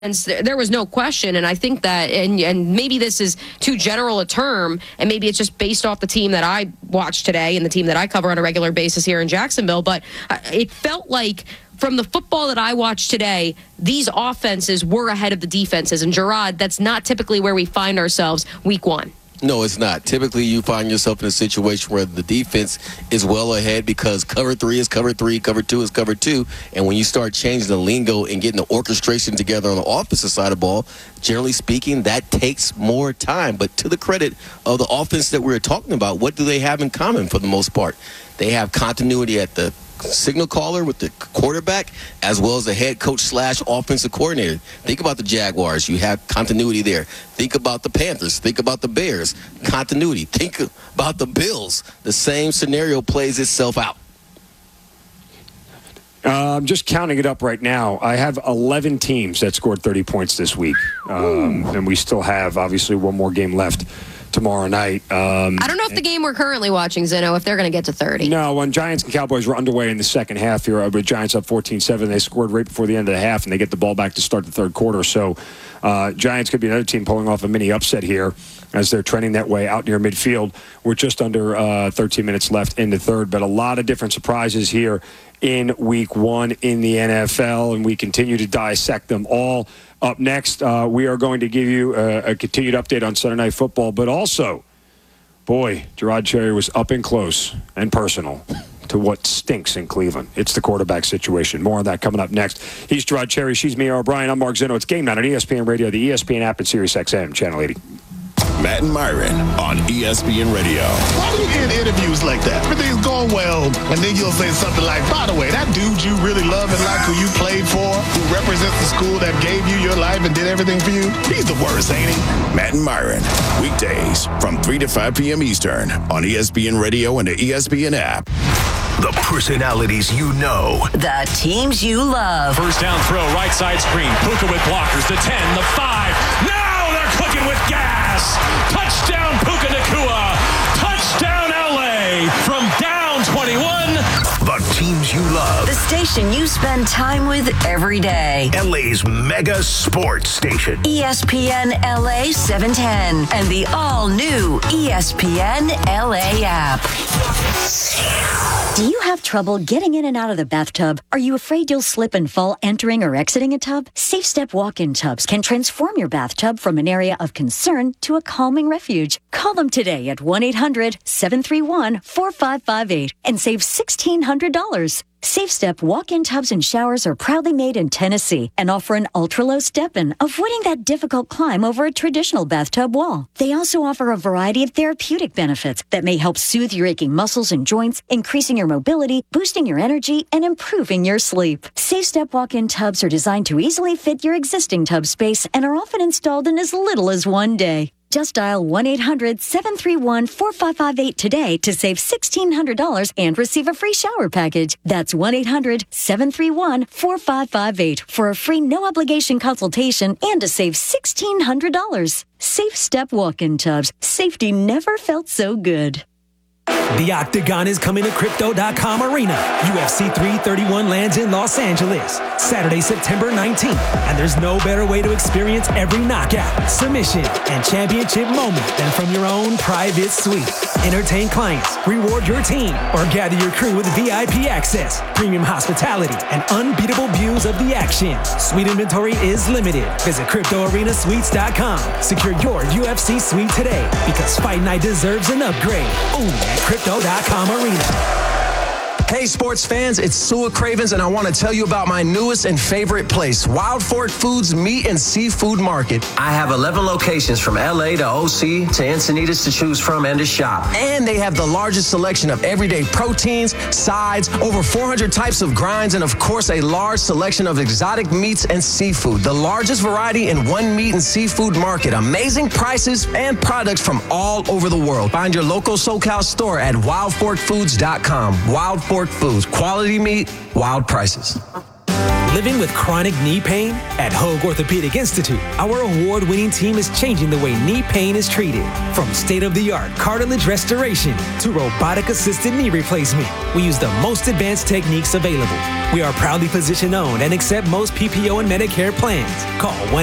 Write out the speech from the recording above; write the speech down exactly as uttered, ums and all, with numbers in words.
There was no question, and I think that, and, and maybe this is too general a term, and maybe it's just based off the team that I watched today and the team that I cover on a regular basis here in Jacksonville, but it felt like from the football that I watched today, these offenses were ahead of the defenses, and Gerard, that's not typically where we find ourselves week one. No, it's not. Typically, you find yourself in a situation where the defense is well ahead because cover three is cover three, cover two is cover two. And when you start changing the lingo and getting the orchestration together on the offensive side of the ball, generally speaking, that takes more time. But to the credit of the offense that we're talking about, what do they have in common for the most part? They have continuity at the signal caller with the quarterback as well as the head coach slash offensive coordinator. Think about the Jaguars. You have continuity there. Think about the Panthers. Think about the Bears. Continuity. Think about the Bills. The same scenario plays itself out. Uh, I'm just counting it up right now. I have eleven teams that scored thirty points this week. Um, and we still have, obviously, one more game left tomorrow night. Um, I don't know if the game we're currently watching, Zeno, if they're going to get to thirty. No, when Giants and Cowboys were underway in the second half here, with Giants up fourteen seven, they scored right before the end of the half, and they get the ball back to start the third quarter. So uh, Giants could be another team pulling off a mini upset here as they're trending that way out near midfield. We're just under uh, thirteen minutes left in the third, but a lot of different surprises here in week one in the N F L, and we continue to dissect them all. Up next, uh, we are going to give you a, a continued update on Sunday Night Football, but also, boy, Gerard Cherry was up and close and personal to what stinks in Cleveland. It's the quarterback situation. More on that coming up next. He's Gerard Cherry. She's me, O'Brien. I'm Mark Zeno. It's Game Night on E S P N Radio, the E S P N app, and Sirius X M, Channel eighty. Matt and Myron on E S P N Radio. Why do you get interviews like that? Everything's going well, and then you'll say something like, by the way, that dude you really love and like who you played for, who represents the school that gave you your life and did everything for you, he's the worst, ain't he? Matt and Myron, weekdays from three to five p.m. Eastern on E S P N Radio and the E S P N app. The personalities you know. The teams you love. First down throw, right side screen. Puka with blockers. The ten, the five. Now they're cooking with gas. Touchdown Puka Nacua. Touchdown L A from down twenty-one. The teams you love. The station you spend time with every day. L A's mega sports station. E S P N L A seven ten and the all-new E S P N L A app. Do you have trouble getting in and out of the bathtub? Are you afraid you'll slip and fall entering or exiting a tub? Safe Step walk-in tubs can transform your bathtub from an area of concern to a calming refuge. Call them today at one eight hundred seven three one four five five eight and save sixteen hundred dollars. Safe Step walk-in tubs and showers are proudly made in Tennessee and offer an ultra-low step-in, avoiding that difficult climb over a traditional bathtub wall. They also offer a variety of therapeutic benefits that may help soothe your aching muscles and joints, increasing your mobility, boosting your energy, and improving your sleep. Safe Step walk-in tubs are designed to easily fit your existing tub space and are often installed in as little as one day. Just dial one eight hundred seven three one four five five eight today to save sixteen hundred dollars and receive a free shower package. That's one eight hundred seven three one four five five eight for a free no-obligation consultation and to save sixteen hundred dollars. Safe Step walk-in tubs. Safety never felt so good. The Octagon is coming to Crypto dot com Arena. U F C three thirty-one lands in Los Angeles, Saturday, September nineteenth. And there's no better way to experience every knockout, submission, and championship moment than from your own private suite. Entertain clients, reward your team, or gather your crew with V I P access, premium hospitality, and unbeatable views of the action. Suite inventory is limited. Visit Crypto Arena Suites dot com. Secure your U F C suite today because Fight Night deserves an upgrade. Ooh, at Crypto dot com Arena. Hey sports fans, it's Sua Cravens and I want to tell you about my newest and favorite place, Wild Fork Foods Meat and Seafood Market. I have eleven locations from L A to O C to Encinitas to choose from and to shop. And they have the largest selection of everyday proteins, sides, over four hundred types of grinds, and of course a large selection of exotic meats and seafood. The largest variety in one meat and seafood market. Amazing prices and products from all over the world. Find your local SoCal store at wild fork foods dot com. Wild Fork Foods, quality meat, wild prices. Living with chronic knee pain? At Hoag Orthopedic Institute, our award-winning team is changing the way knee pain is treated. From state-of-the-art cartilage restoration to robotic-assisted knee replacement, we use the most advanced techniques available. We are proudly physician-owned and accept most P P O and Medicare plans. Call one